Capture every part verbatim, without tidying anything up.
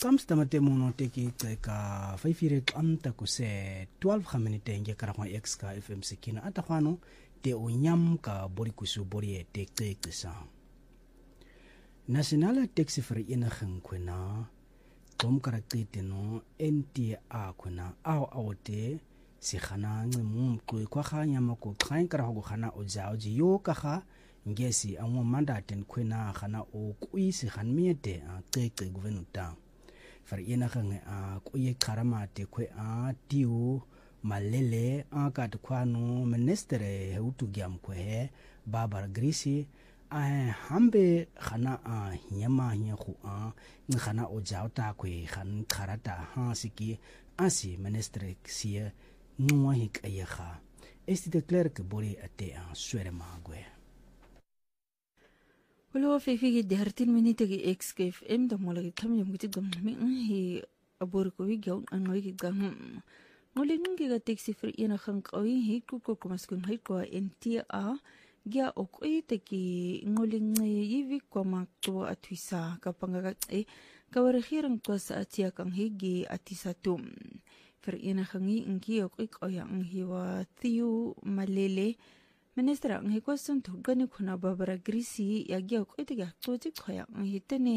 Kamsta matemono teki ka faifire kamta kuse twelve khaminite nge karakwa X ka F M sikina atakwano te onyam ka bori kusu bori e te kisa. Nationale taxi free inaging kwena tom karakite no N T A kwena ao aote si khana ngemu mkwe kwa khanya mako khain karago khana ojao ji yo kakha ngesi amo mandaten kwena khana o kuisi khanmiete a teke guvenuta. Farina gange a kuye karamate kwe a tiu malele a katkwano ministere heutu gyam kwe Barbara Grisi a hambe khana a nyama nyaku a khana ojauta kwe khan karata hansiki asi ministere sia nwa hik ayaha esti de clerk bori ate a swere magwe. Wala fifigi dertin minute gi X K F M da mola gi tam yam gi gam mi hi abor ko wi gaw an wi gi gam ngoli ngi ga taxi free ina khang qawi hi ku ko ko maskun hi ko N T A gya okoi te ki ngoli ngi yivi ko ma to atwisa ka panga e ka war hirang to sa atia kang hi gi atisa tum free ina khangi ngi okoi ko ya ngi wa tiu malele Ministra ang hikwasan tugani kuna Barbara Grisi yagi ako itiga tsoji kaya ang hitene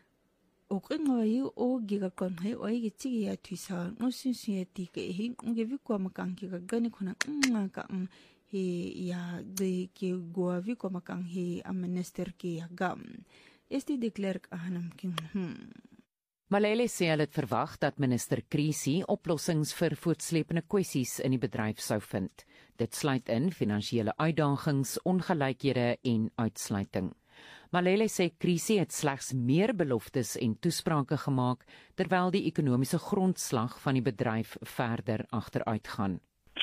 okay ngawayi o gigakon hay o igitigi ya twisa ngusinsin ya tika ihi ngivikwa makang gigagani kuna nga ka ang hi ya de ki guavi kwa makang hi ang minister ki ya gam. Esti de klerk ahanam king hmm. Malele sê hulle het verwag dat minister Grisi oplossings vir voortsleepende kwessies in die bedryf sou vind. Dit sluit in finansiële uitdagings, ongelykhede en uitsluiting. Malele sê Grisi het slegs meer beloftes en toesprake gemaak terwyl die ekonomiese grondslag van die bedryf verder agteruitgaan.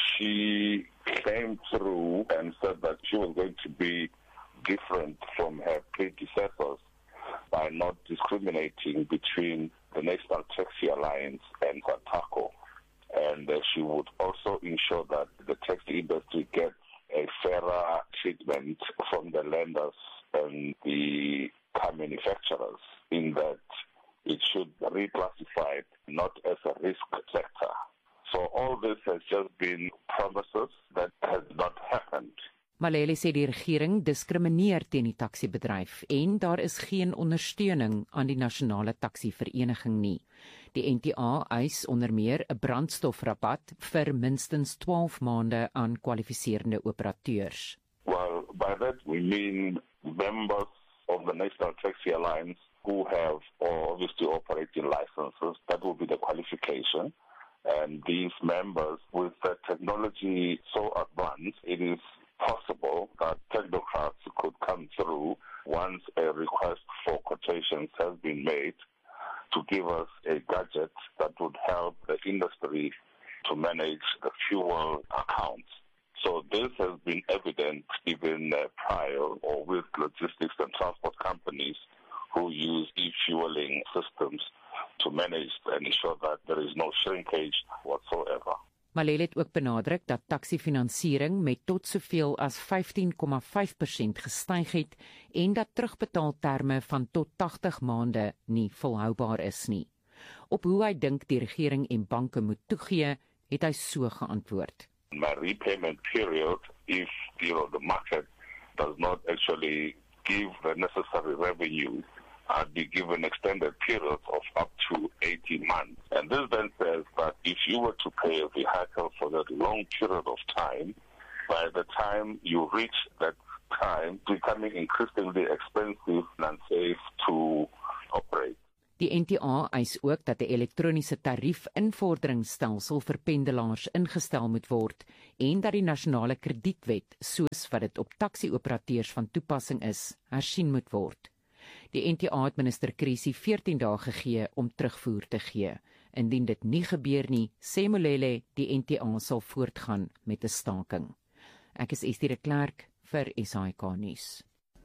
She came through and said that she was going to be different from her predecessors by not discriminating between the National Taxi Alliance and SATACO. And uh, she would also ensure that the taxi industry gets a fairer treatment from the lenders and the car manufacturers, in that it should be reclassified not as a risk sector. So all this has just been promises that has not happened. Malele sê die regering diskrimineer teen die taksibedryf en daar is geen ondersteuning aan die nasionale taksivereniging nie. Die N T A eis onder meer 'n brandstofrabat vir minstens twaalf maande aan kwalifiserende operateurs. Well, by that we mean members of the National Taxi Alliance who have or obviously operating licenses. That will be the qualification. And these members, with the technology so advanced, it is possible that technocrats could come through once a request for quotations has been made to give us a gadget that would help the industry to manage the fuel accounts. So this has been evident even uh, prior or with logistics and transport companies who use e-fueling systems to manage and ensure that there is no shrinkage whatsoever. Malele het ook benadruk dat taksifinansiering met tot soveel as vyftien komma vyf persent gestyg het en dat terugbetaalterme van tot tagtig maande nie volhoubaar is nie. Op hoe hy dink die regering en banke moet toegee, het hy so geantwoord. My repayment period, if you know, the market does not actually give the necessary revenue, I'd be given extended periods of up to eighteen months. And this then says that if you were to pay a vehicle for that long period of time, by the time you reach that time, becoming increasingly expensive and unsafe to operate. Die N T A eis ook dat 'n elektroniese tariefinvorderingsstelsel vir pendelaars ingestel moet word en dat die nasionale kredietwet, soos wat dit op taksi-operateurs van toepassing is, hersien moet word. Die N T A het minister Grisi veertien dae gegee om terugvoer te gee. Indien dit nie gebeur nie, sê Malele die N T A sal voortgaan met 'n staking. Ek is Estie de Klerk vir S A I K nuus.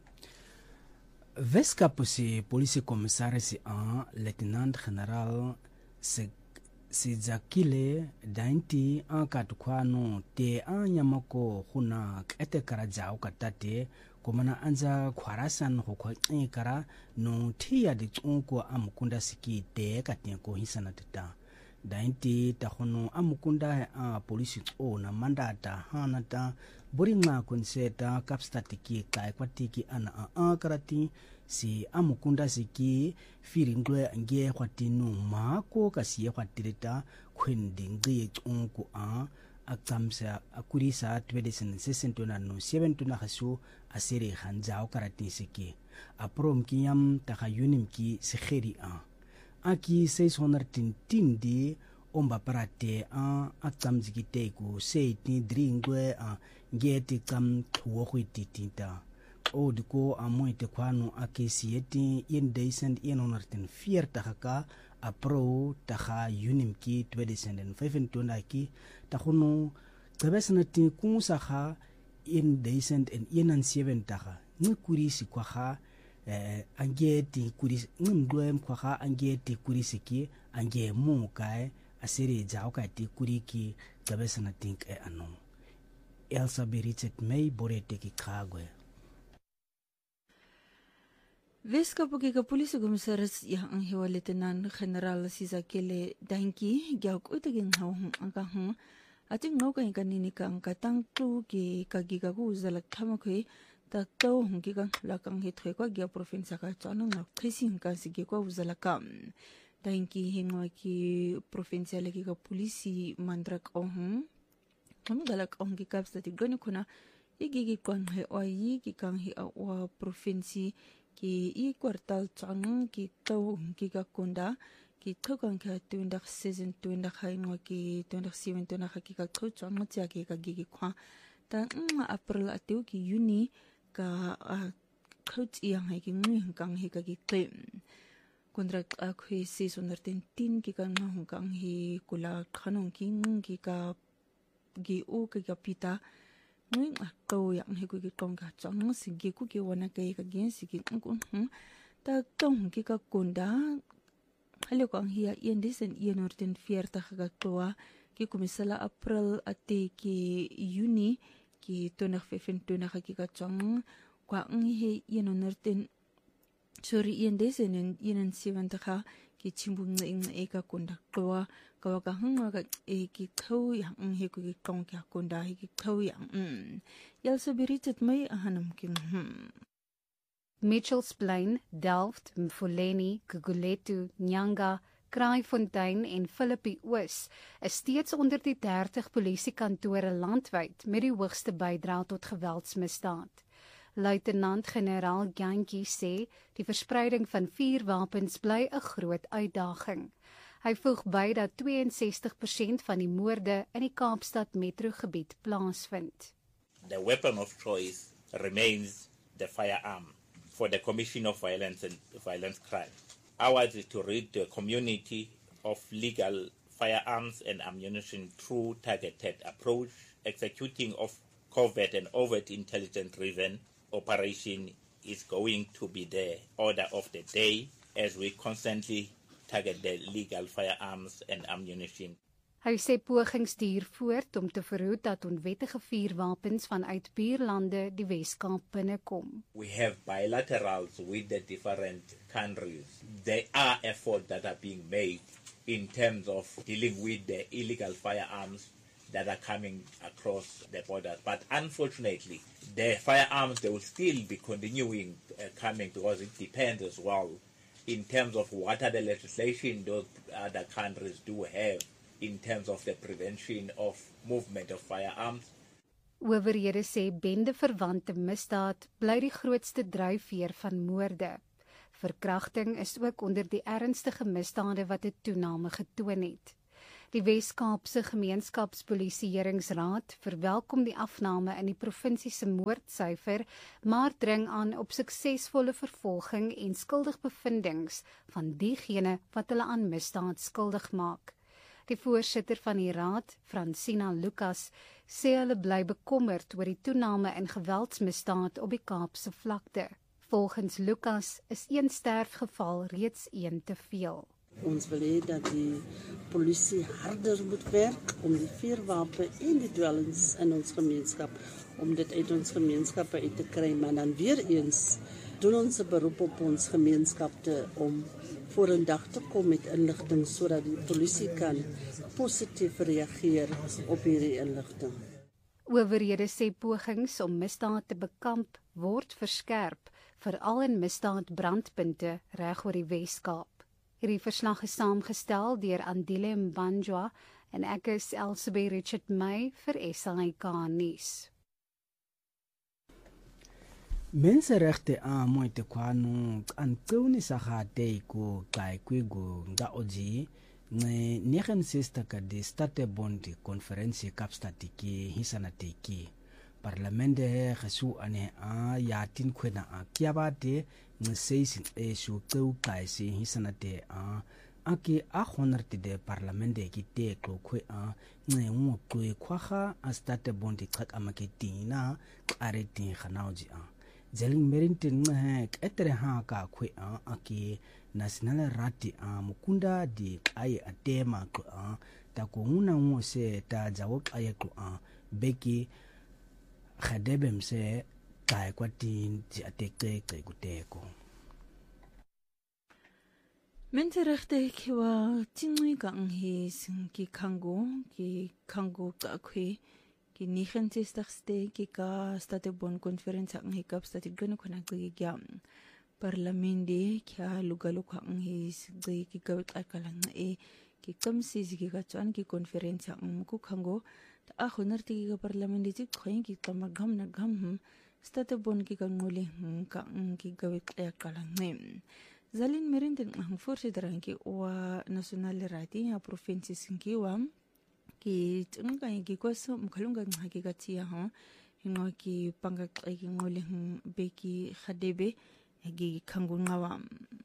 Weskapusi polisiekommissaris a Lieutenant-Generaal Sizakile Dainti a katukano te a nyamako kuna kete karajao katate komana anza khwarasan go khwaqekara no thia di tsonko amukunda sikite kateko hisana tata dainti tahono amukunda a polisi tsona mandata hanata boringa konseta kapstatiki kai kwatiki ana a karati si amukunda siki firingwe nge kwatinu mako kasiye kwatireta khwendingi tsonko a aksamsa akurisa twedesen sesentona no seventona hasu asere hanjao karati siki aprom kiyam taka yunim ki sekheri a aki seis hundred tin di omba parate a aksamziki teku seiti dringwe a ngeti kam tuwokhiti tinta odiko amoite kwano akesieti yen deisend yen hundred vier taka apro taka unimki twedesen fifentona ki takono tabesana tin kunsaha yen deisend en yen seven taka ngkurisi kwaha eh angeti kurisi ngmdwem kwaha angeti kurisiki ange mukai asiri jao kati kuriki tabesana think e ano Elsa Beritzet May borete ki kagwe Weskaapse ka polisiekommissaris ya ang hiwa Lieutenant General Sizakele Danki giak utaging hawang angkang ating no kay kanini kang katang tu ki kagigaku zalak tamakwe takto hongki kang lakang hitwe kwa gia provinsa ka chanang na krising ka sige kwa uzalakam Danki hingwa ki provinsa lagi ka polisi mandrak ohong kami galak ohong ki kaps dati gani kuna igigi kwan he oyi ki kang hi awa provinsi ki i kwartal chanang ki tau ki ka kunda ki tukang ka tuindak season tuindak hainwa ki tuindak seven tuindak ki ka tau chanang tia ki ka gigi kwa ta nga april atiu ki yuni ka coach iyang hai ki ngui hangkang hi ka ki claim kontrak akhui six hundred ten ki ka nga hangkang hi kula khanong ki ngung ki ka gi u ki ka pita ngui akau yang he ku ki tong ka chang sigi ku ki wana kai ka gen sigi kun ta tong ki ka kunda hale ko ang hiya yen disen yen orten fierta ka toa ki kumisala april ate ki yuni ki tona fefen tona ka ki ka chang kwa ang he yen orten sorry yen disen yen seven ta ka ki chimbung na ing e ka kunda toa kawa ka hanga ka e ki thau yang he ku ki tong ka kunda he ki thau yang mm Elsa Beritzet May ahanam king hm Mitchells Plain, Delft, Mfuleni, Guguletu, Nyanga, Kraaifontein en Philippi Oos is steeds onder die dertig polisiekantore landwyd met die hoogste bydra tot geweldsmisdaad. Luitenant-generaal Jantjie sê die verspreiding van vuurwapens bly 'n groot uitdaging. Hy voeg by dat sestig twee persent van die moorde in die Kaapstad metrogebied plaasvind. The weapon of choice remains the firearm for the commission of violence and violence crime. Ours is to rid the community of legal firearms and ammunition through targeted approach, executing of covert and overt intelligence-driven operation is going to be the order of the day as we constantly target the legal firearms and ammunition. Hy sê pogings duur voort om te verhoed dat onwettige vuurwapens vanuit buurlande die Weskaap binnekom. We have bilaterals with the different countries. There are efforts that are being made in terms of dealing with the illegal firearms that are coming across the border. But unfortunately, the firearms, they will still be continuing uh, coming because it depends as well in terms of what other legislation those other countries do have in terms of the prevention of movement of firearms. Owerhede sê bende-verwante misdaad bly die grootste dryfveer van moorde. Verkrachting is ook onder die ernstige misdade wat 'n toename getoon het. Die Wes-Kaapse Gemeenskapspolisieeringsraad verwelkom die afname in die provinsie se moordsyfer, maar dring aan op suksesvolle vervolging en skuldigbevindings van diegene wat hulle aan misdaad skuldig maak. Die voorsitter van die raad, Francina Lucas, sê hulle bly bekommerd oor die toename in geweldsmisdaad op die Kaapse vlakte. Volgens Lucas is een sterfgeval reeds een te veel. Ons wil hê dat die polisie harder moet werk om die vuurwapen en die dwelms in ons gemeenskap, om dit uit ons gemeenskappe uit te kry, maar dan weer eens doen ons 'n beroep op ons gemeenskappe om vorendag te kom met inligting sodat die polisie kan positief reageer op hierdie inligting. Owerhede sê pogings om misdaad te bekamp word verskerp, veral in misdaadbrandpunte reg oor die Wes-Kaap. Hierdie verslag is saamgestel deur Andile Mbanjwa en ek is Elsabie Richard May vir S A I K nuus. Menseregte a moite kwano antuni sagate ku kai kwigu nga oji ne negen sesta ka di state bondi konferensie kapstatiki hisanateki parlamente gesu ane a yatin kwena a kiabate ngeseisi esu keu kai si hisanate a aki a honerte de parlamente ki te kwe a nge ngu kwe kwaha a state bondi kak amaketina areti khanauji a Zeling Merrington ngehek etere ha ka kwe a aki national rati a mukunda di ai atema ko a ta ko una ngo se ta jawo ai ko a beki khadebem se kai kwatin di ateke ke kuteko Menseregte kwa tingui gang hi ki kango ki kango ka kwe ki negen sestigste ki ka state bon konferensie ang hikap state gano kana gya parlamendi kya lugalo ka ang his gi ki gawit akalang e ki kamsi ki ka chan ki konferensie ang ku khango ta khonar ti ki parlamendi ti khoy ki tamagam na gam state bon ki ka ngoli ka ang ki gawit akalang ne Zalin Merrington ang voorsitter ki wa national rati ya provinsie sinkiwa ki tsunga ki kwaso mkhalunga ngaki katia ha hingo ki panga ki ngole beki khadebe gi khangungawa.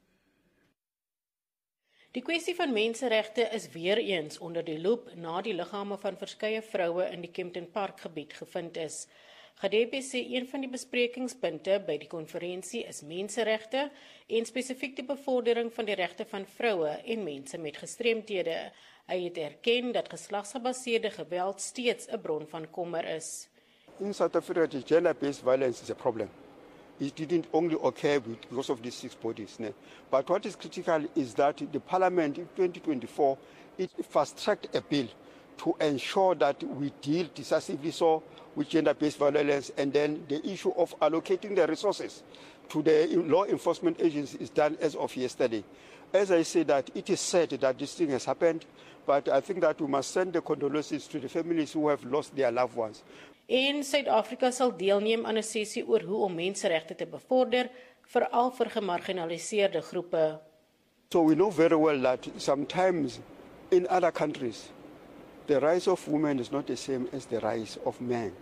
Die kwessie van menseregte is weer eens onder die loep na die liggame van verskeie vroue in die Kempton Park gebied gevind is. Khadebe sê een van die besprekingspunte by die konferensie is menseregte en spesifiek die bevordering van die regte van vroue en mense met gestremthede. Hy het erken dat geslagsgebaseerde geweld steeds 'n bron van kommer is. In South Africa, gender-based violence is a problem. It didn't only occur because of these six bodies. Ne? But what is critical is that the Parliament in twenty twenty-four, it fast-tracked a bill to ensure that we deal decisively so with gender-based violence, and then the issue of allocating the resources to the law enforcement agencies is done as of yesterday. As I say that it is sad that this thing has happened, but I think that we must send the condolences to the families who have lost their loved ones. En Suid-Afrika sal deelneem aan 'n sessie oor hoe om menseregte te bevorder, veral vir gemarginaliseerde groepe. So we know very well that sometimes in other countries, the rise of women is not the same as the rise of men.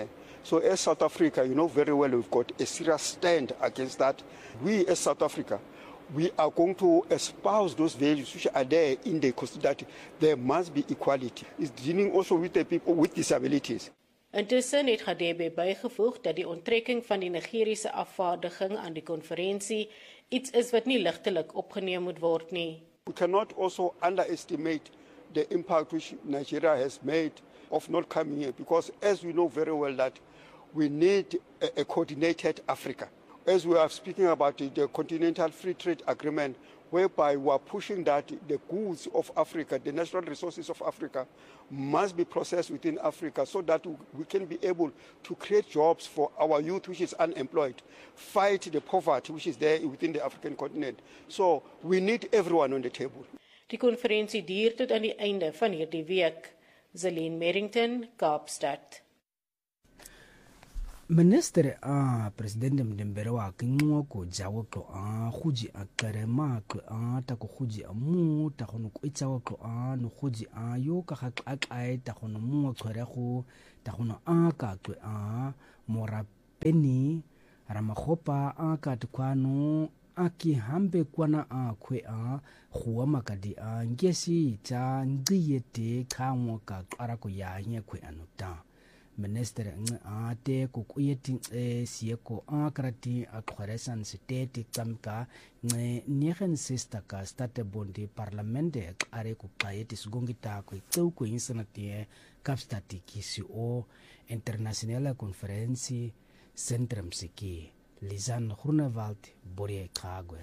So as South Africa, you know very well we've got a serious stand against that. We as South Africa, we are going to espouse those values which are there in the Constitution, that there must be equality. It's dealing also with the people with disabilities. Intussen het Khadebe bygevoeg dat die onttrekking van die Nigeriese afvaardiging aan die konferensie iets is wat nie ligtelik opgeneem moet word nie. We cannot also underestimate the impact which Nigeria has made of not coming here, because as we know very well that we need a, a coordinated Africa. As we are speaking about the, the Continental Free Trade Agreement, whereby we are pushing that the goods of Africa, the natural resources of Africa, must be processed within Africa so that we can be able to create jobs for our youth which is unemployed, fight the poverty which is there within the African continent. So we need everyone on the table. Die konferensie duur tot aan die einde van hierdie week. Zelin Merrington, Kaapstad. Minister a president Mdembere wa kingo ko jawo ko a khuji a karema ko a ta ko khuji a mu ta khono ko itsawo ko a no khuji a yo ka ga qakai ta khono mu tshwere go ta khono a ka ko a mora peni ramakhopa a ka tkwano a ki hambe kwana a khwe a khuwa makadi a ngesi tsa ngiyete khanwo ka qara ko ya nye khwe anuta minister ngi ate ku kuyeti e sieko akrati akhoresan siteti tsamka ngi nigen sister ka state bondi parlamente are ku qayeti sgongita ku tsu ku insanati kapstati kisi o internationale konferensie centrum siki Lisan Groenewald Borie Kagwe.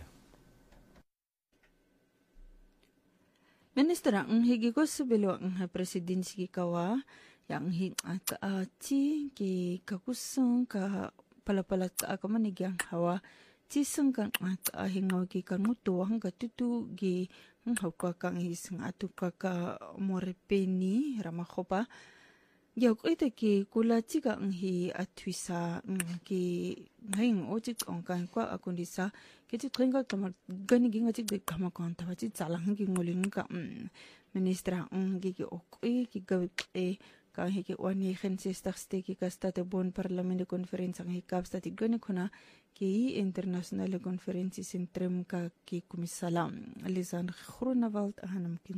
Minister ang higi ko subilo ang presidency kawa yang hi at ati ki kakusang ka palapalat ka akamanigyang hawa tisang kan at ahingaw ki kanguto hangga tutu gi ang hawka kang isang atuka ka morepeni ramakopa Yaw ko ito ki kula tiga ang hi atwisa ki ngayong ojik ang kain kwa akong disa kiti tringa tamag ganiging atik de kamakon tawa ti salang ki nguling ka ministra ang gigi okoy ki gawit e kang hiki wani hen sistak steki ka state bon parlamento conference ang hikap stati gani kuna ki international conference centrum ka ki kumisalam Lisan Groenewald ahanam kin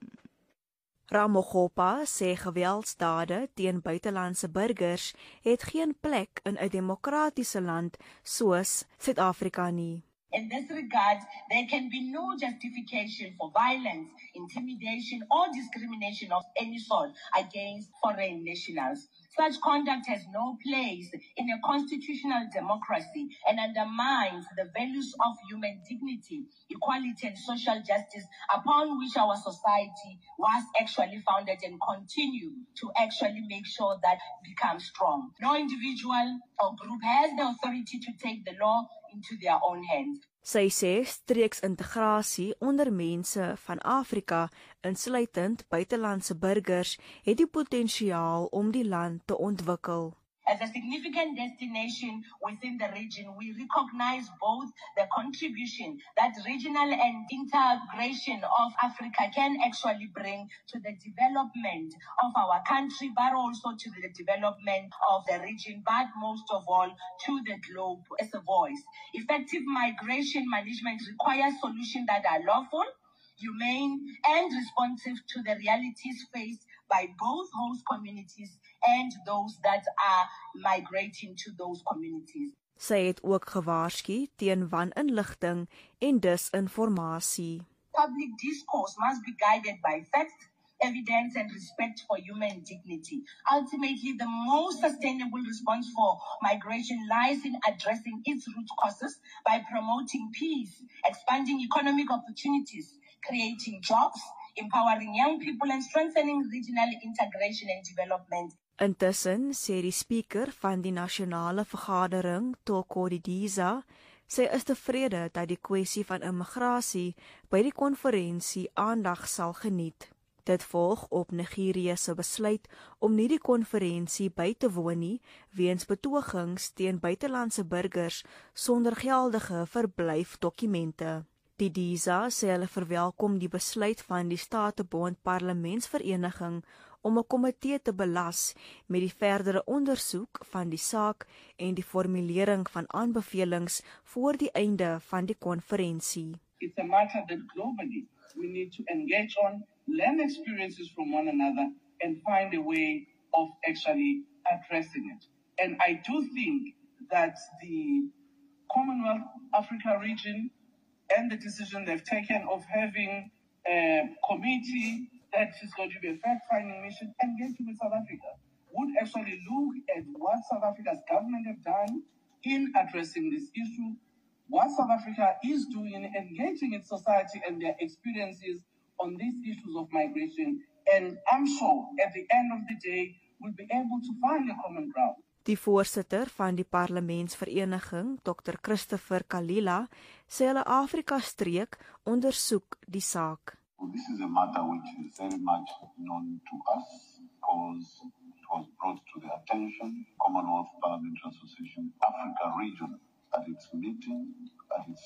Ramokgopa sê geweldsdade teen buitelandse burgers het geen plek in 'n demokratiese land soos Suid-Afrika nie. In this regard, there can be no justification for violence, intimidation, or discrimination of any sort against foreign nationals. Such conduct has no place in a constitutional democracy and undermines the values of human dignity, equality, and social justice upon which our society was actually founded and continue to actually make sure that becomes strong. No individual or group has the authority to take the law into their own hands. Sy sê streeksintegrasie onder mense van Afrika, insluitend buitelandse burgers, het die potensiaal om die land te ontwikkel. As a significant destination within the region, we recognize both the contribution that regional and integration of Africa can actually bring to the development of our country, but also to the development of the region, but most of all to the globe as a voice. Effective migration management requires solutions that are lawful, humane, and responsive to the realities faced by both host communities and those that are migrating to those communities. Sy het ook gewaarsku teen waninligting en disinformasie. Public discourse must be guided by facts, evidence, and respect for human dignity. Ultimately, the most sustainable response for migration lies in addressing its root causes by promoting peace, expanding economic opportunities, creating jobs, empowering young people, and strengthening regional integration and development. Intussen sê die speaker van die nasionale vergadering, Toko Didiza, sy is tevrede dat die kwessie van immigrasie by die konferensie aandag sal geniet. Dit volg op Nigerië se besluit om nie die konferensie by te woon nie weens betogings teen buitelandse burgers sonder geldige verblyfdokumente. Didiza sê hulle verwelkom die besluit van die Statebond Parlementsvereniging om 'n komitee te belas met die verdere ondersoek van die saak en die formulering van aanbevelings voor die einde van die konferensie. It's a matter that globally we need to engage on, learn experiences from one another, and find a way of actually addressing it. And I do think that the Commonwealth Africa region and the decision they've taken of having a committee that is going to be a fact-finding mission engaging with South Africa would actually look at what South Africa's government have done in addressing this issue, what South Africa is doing in engaging its society and their experiences on these issues of migration. And I'm sure at the end of the day, we'll be able to find a common ground. Die voorsitter van die parlementsvereniging, Dokter Christopher Kalila, sê hulle Afrika-streek ondersoek die saak. Well, this is a matter which is very much known to us because it was brought to the attention Commonwealth Parliamentary Association Africa region at its meeting, at its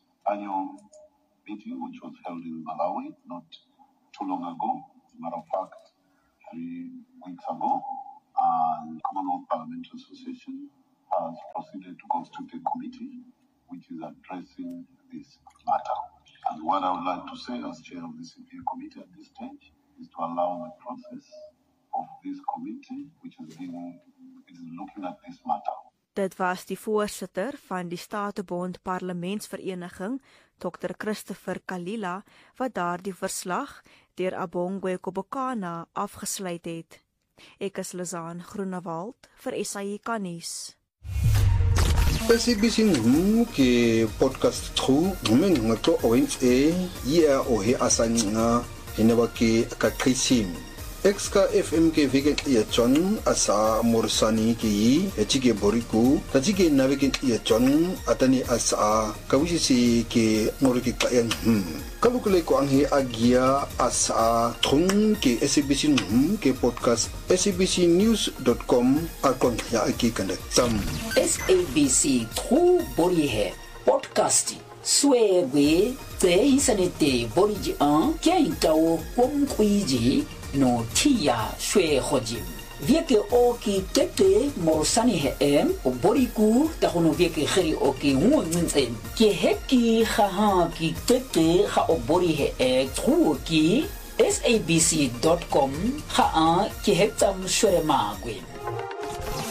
annual meeting, which was held in Malawi not too long ago. As a matter of fact, three weeks ago. And Commonwealth Parliamentary Association has proceeded to constitute a committee which is addressing this matter. And what I would like to say as chair of the C P A committee at this stage is to allow the process of this committee, which is dealing, is looking at this matter. Dit was die voorsitter van die Statebond Parlementsvereniging, dokter Christopher Kalila, wat daardie verslag deur Abongwe Kobokana afgesluit het. Ek is Lizaan Groenewald vir S A I Kanis. S A B C News ke podcast tru men ngato owens e ya o he asanga hinaba ke kakrisim Exka F M ke vegan ya John asa morsani ki echike boriku tajike navegen ya John atani asa kawisi ke ngoriki kayan hmm kalukule ko anghe agia asa thung ke S A B C News ke podcast S A B C news dot com akon ya aki kanda sam S A B C tru bori he podcast swebe te insanete bori ji an kya intao kom kuiji no tia shwe hojim vieke oki tete morsani he em o boriku ta hono vieke kheri oki ngunzen ke heki kha ki tete kha o bori he e truki S A B C dot com kha a ke hektam shwe magwe